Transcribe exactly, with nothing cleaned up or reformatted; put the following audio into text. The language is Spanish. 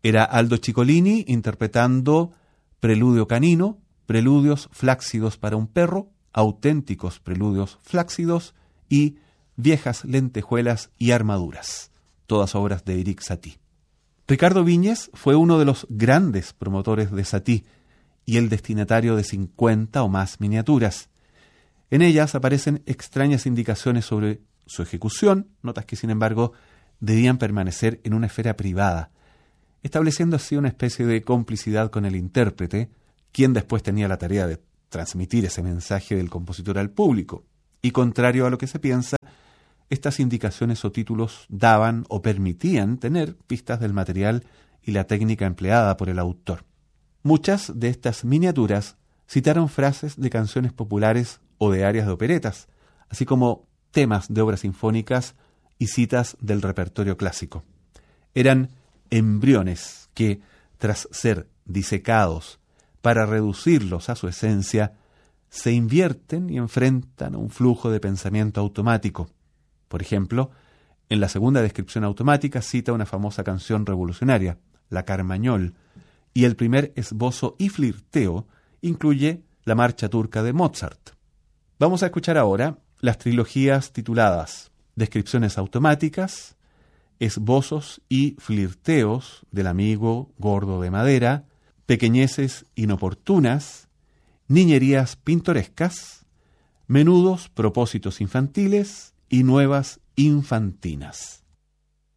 Era Aldo Ciccolini interpretando Preludio canino, Preludios flácidos para un perro, Auténticos preludios flácidos y Viejas lentejuelas y armaduras, todas obras de Erik Satie. Ricardo Viñes fue uno de los grandes promotores de Satie y el destinatario de cincuenta o más miniaturas. En ellas aparecen extrañas indicaciones sobre su ejecución, notas que sin embargo debían permanecer en una esfera privada, estableciendo así una especie de complicidad con el intérprete, quien después tenía la tarea de transmitir ese mensaje del compositor al público. Y contrario a lo que se piensa, estas indicaciones o títulos daban o permitían tener pistas del material y la técnica empleada por el autor. Muchas de estas miniaturas citaron frases de canciones populares o de arias de operetas, así como temas de obras sinfónicas y citas del repertorio clásico. Eran embriones que, tras ser disecados para reducirlos a su esencia, se invierten y enfrentan a un flujo de pensamiento automático. Por ejemplo, en la segunda descripción automática cita una famosa canción revolucionaria, La Carmañol, y el primer esbozo y flirteo incluye la marcha turca de Mozart. Vamos a escuchar ahora las trilogías tituladas Descripciones automáticas, Esbozos y flirteos del amigo gordo de madera, Pequeñeces inoportunas, Niñerías pintorescas, Menudos propósitos infantiles y Nuevas infantinas.